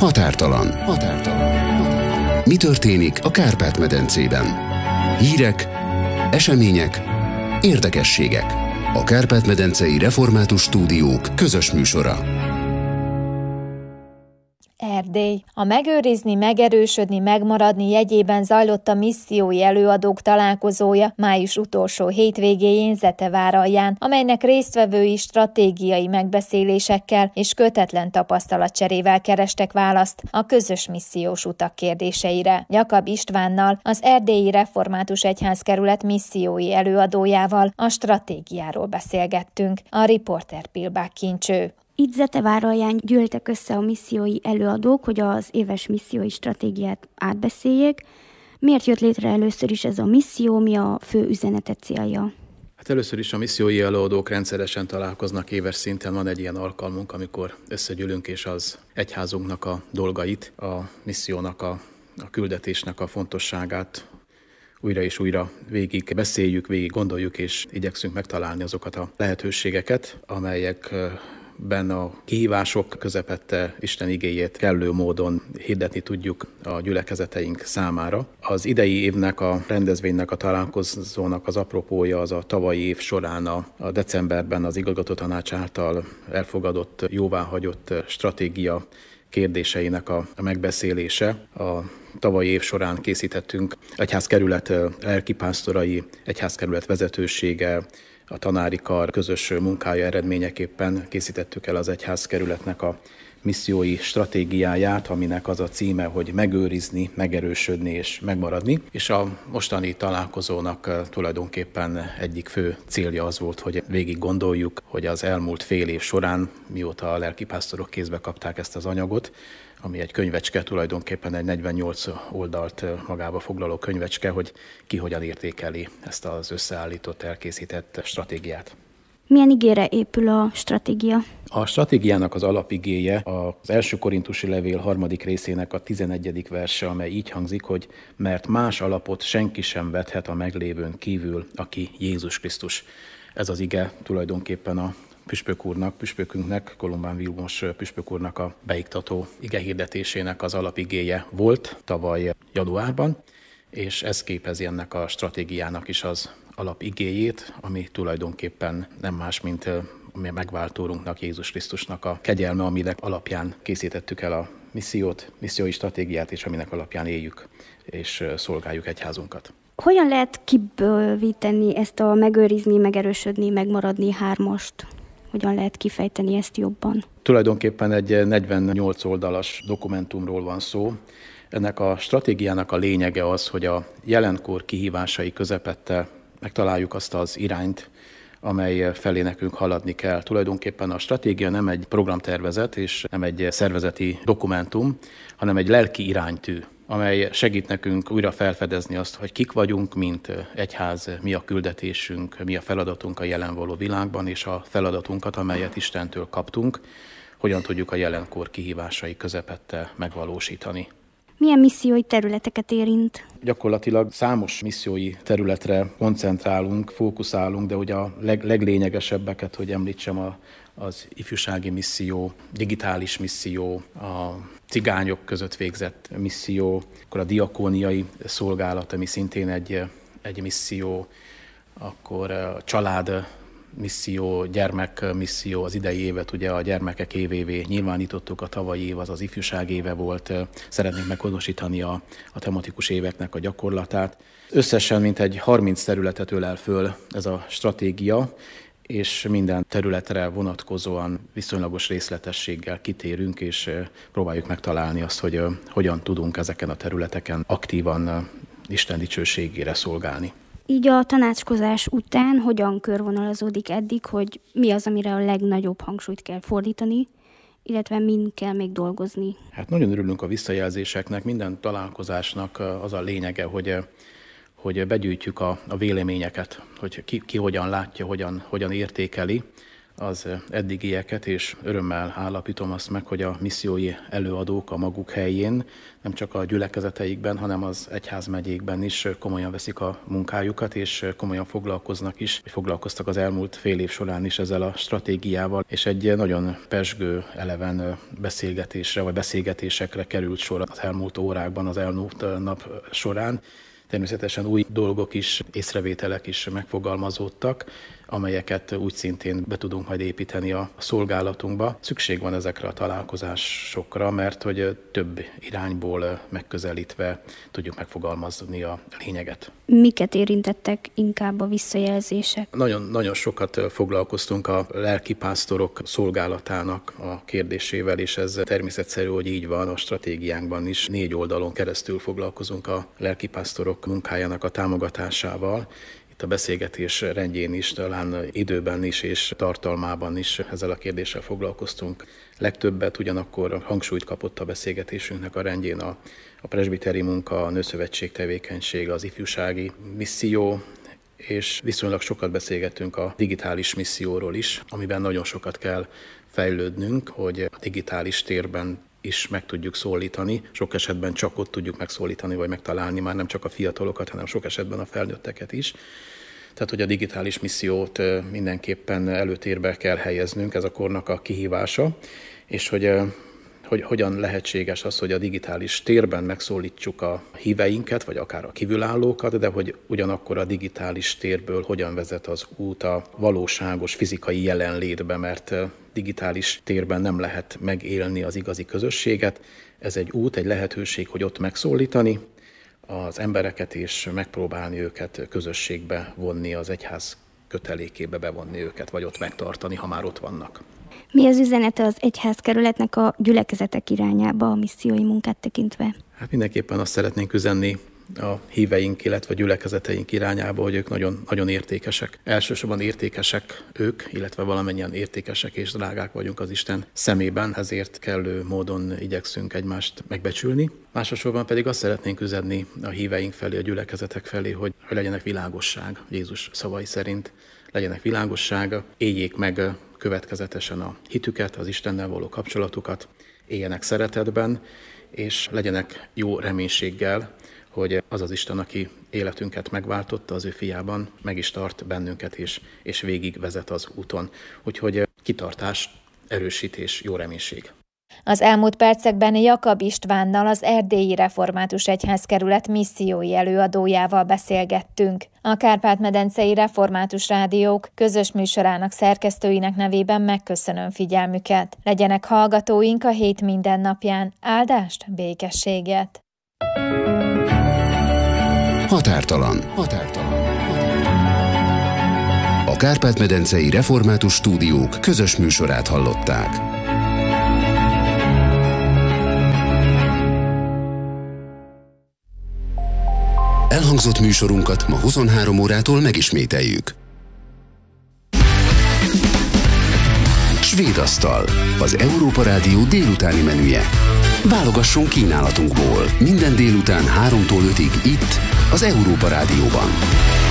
Határtalan. Mi történik a Kárpát-medencében? Hírek, események, érdekességek. A Kárpát-medencei Református Stúdiók közös műsora. Erdély. A megőrizni, megerősödni, megmaradni jegyében zajlott a missziói előadók találkozója május utolsó hétvégéjén Zeteváralján, amelynek résztvevői stratégiai megbeszélésekkel és kötetlen tapasztalatcserével kerestek választ a közös missziós utak kérdéseire. Jakab Istvánnal, az Erdélyi Református Egyházkerület missziói előadójával a stratégiáról beszélgettünk. A riporter Pilbák Kincső. Itt Zeteváralján gyűltek össze a missziói előadók, hogy az éves missziói stratégiát átbeszéljék. Miért jött létre először is ez a misszió, mi a fő üzenete, célja? Hát először is a missziói előadók rendszeresen találkoznak éves szinten, van egy ilyen alkalmunk, amikor összegyűlünk és az egyházunknak a dolgait, a missziónak, a küldetésnek a fontosságát újra és újra végig beszéljük, végig gondoljuk és igyekszünk megtalálni azokat a lehetőségeket, amelyek benne a kihívások közepette Isten igéjét kellő módon hirdetni tudjuk a gyülekezeteink számára. Az idei évnek, a rendezvénynek, a találkozónak az apropója az a tavalyi év során a decemberben az igazgatótanács által elfogadott, jóváhagyott stratégia kérdéseinek a megbeszélése. A tavalyi év során készítettünk egyházkerület lelkipásztorai, egyházkerület vezetősége, a tanári kar közös munkája eredményeképpen készítettük el az egyházkerületnek a missziói stratégiáját, aminek az a címe, hogy megőrizni, megerősödni és megmaradni. És a mostani találkozónak tulajdonképpen egyik fő célja az volt, hogy végig gondoljuk, hogy az elmúlt fél év során, mióta a lelkipásztorok kézbe kapták ezt az anyagot, ami egy könyvecske, tulajdonképpen egy 48 oldalt magába foglaló könyvecske, hogy ki hogyan értékeli ezt az összeállított, elkészített stratégiát. Milyen igére épül a stratégia? A stratégiának az alapigéje az első korintusi levél 3. részének a 11. verse, amely így hangzik, hogy mert más alapot senki sem vethet a meglévőn kívül, aki Jézus Krisztus. Ez az ige tulajdonképpen a püspökünknek, Kolombán Vilmos püspök úrnak a beiktató igehirdetésének az alapigéje volt tavaly januárban, és ez képezi ennek a stratégiának is az alapigéjét, ami tulajdonképpen nem más, mint a megváltórunknak, Jézus Krisztusnak a kegyelme, aminek alapján készítettük el a missziói stratégiát, és aminek alapján éljük és szolgáljuk egyházunkat. Hogyan lehet kibővíteni ezt a megőrizni, megerősödni, megmaradni hármast? Hogyan lehet kifejteni ezt jobban? Tulajdonképpen egy 48 oldalas dokumentumról van szó. Ennek a stratégiának a lényege az, hogy a jelenkor kihívásai közepette megtaláljuk azt az irányt, amely felé nekünk haladni kell. Tulajdonképpen a stratégia nem egy programtervezet és nem egy szervezeti dokumentum, hanem egy lelki iránytű, amely segít nekünk újra felfedezni azt, hogy kik vagyunk, mint egyház, mi a küldetésünk, mi a feladatunk a jelen való világban, és a feladatunkat, amelyet Istentől kaptunk, hogyan tudjuk a jelenkor kihívásai közepette megvalósítani. Milyen missziói területeket érint? Gyakorlatilag számos missziói területre koncentrálunk, fókuszálunk, de ugye a leglényegesebbeket, hogy említsem, az ifjúsági misszió, digitális misszió, a cigányok között végzett misszió, akkor a diakóniai szolgálat, ami szintén egy misszió, akkor a család misszió, gyermekmisszió, az idei évet ugye a gyermekek évévé nyilvánítottuk, a tavalyi év az az ifjúság éve volt, szeretnénk meghonosítani a tematikus éveknek a gyakorlatát. Összesen mintegy 30 területet ölel föl ez a stratégia, és minden területre vonatkozóan viszonylagos részletességgel kitérünk, és próbáljuk megtalálni azt, hogy hogyan tudunk ezeken a területeken aktívan Isten dicsőségére szolgálni. Így a tanácskozás után hogyan körvonalazódik eddig, hogy mi az, amire a legnagyobb hangsúlyt kell fordítani, illetve min kell még dolgozni? Hát nagyon örülünk a visszajelzéseknek, minden találkozásnak az a lényege, hogy begyűjtjük a véleményeket, hogy ki hogyan látja, hogyan értékeli az eddigieket, és örömmel állapítom azt meg, hogy a missziói előadók a maguk helyén, nem csak a gyülekezeteikben, hanem az egyházmegyékben is komolyan veszik a munkájukat, és komolyan foglalkoznak is, vagy foglalkoztak az elmúlt fél év során is ezzel a stratégiával, és egy nagyon pezsgő, eleven beszélgetésre, vagy beszélgetésekre került sor az elmúlt órákban, az elmúlt nap során. Természetesen új dolgok is, észrevételek is megfogalmazódtak, amelyeket úgy szintén be tudunk majd építeni a szolgálatunkba. Szükség van ezekre a találkozásokra, mert hogy több irányból megközelítve tudjuk megfogalmazni a lényeget. Miket érintettek inkább a visszajelzések? Nagyon sokat foglalkoztunk a lelkipásztorok szolgálatának a kérdésével, és ez természetszerű, hogy így van a stratégiánkban is. 4 oldalon keresztül foglalkozunk a lelkipásztorok munkájának a támogatásával. A beszélgetés rendjén is, talán időben is és tartalmában is ezzel a kérdéssel foglalkoztunk. Legtöbbet ugyanakkor hangsúlyt kapott a beszélgetésünknek a rendjén a presbiteri munka, a nőszövetség tevékenysége, az ifjúsági misszió, és viszonylag sokat beszélgettünk a digitális misszióról is, amiben nagyon sokat kell fejlődnünk, hogy a digitális térben is meg tudjuk szólítani. Sok esetben csak ott tudjuk megszólítani, vagy megtalálni már nem csak a fiatalokat, hanem sok esetben a felnőtteket is. Tehát, hogy a digitális missziót mindenképpen előtérbe kell helyeznünk, ez a kornak a kihívása, és hogy hogyan lehetséges az, hogy a digitális térben megszólítsuk a híveinket, vagy akár a kívülállókat, de hogy ugyanakkor a digitális térből hogyan vezet az út a valóságos fizikai jelenlétbe, mert digitális térben nem lehet megélni az igazi közösséget. Ez egy út, egy lehetőség, hogy ott megszólítani az embereket, és megpróbálni őket közösségbe vonni, az egyház kötelékébe bevonni őket, vagy ott megtartani, ha már ott vannak. Mi az üzenete az egyházkerületnek a gyülekezetek irányába a missziói munkát tekintve? Hát mindenképpen azt szeretnénk üzenni a híveink, illetve a gyülekezeteink irányába, hogy ők nagyon, nagyon értékesek. Elsősorban értékesek ők, illetve valamennyien értékesek és drágák vagyunk az Isten szemében, ezért kellő módon igyekszünk egymást megbecsülni. Másosorban pedig azt szeretnénk üzenni a híveink felé, a gyülekezetek felé, hogy legyenek világosság, Jézus szavai szerint legyenek világosság, éljék meg következetesen a hitüket, az Istennel való kapcsolatukat, éljenek szeretetben, és legyenek jó reménységgel, hogy az az Isten, aki életünket megváltotta az ő fiában, meg is tart bennünket, és végig vezet az úton. Úgyhogy kitartás, erősítés, jó reménység. Az elmúlt percekben Jakab Istvánnal, az Erdélyi Református Egyházkerület missziói előadójával beszélgettünk. A Kárpát-medencei Református Rádiók közös műsorának szerkesztőinek nevében megköszönöm figyelmüket. Legyenek hallgatóink a hét minden napján. Áldást, békességet! Határtalan. A Kárpát-medencei Református Stúdiók közös műsorát hallották. Elhangzott műsorunkat ma 23 órától megismételjük. Svédasztal, az Európa Rádió délutáni menüje. Válogasson kínálatunkból minden délután 3-tól 5-ig itt, az Európa Rádióban.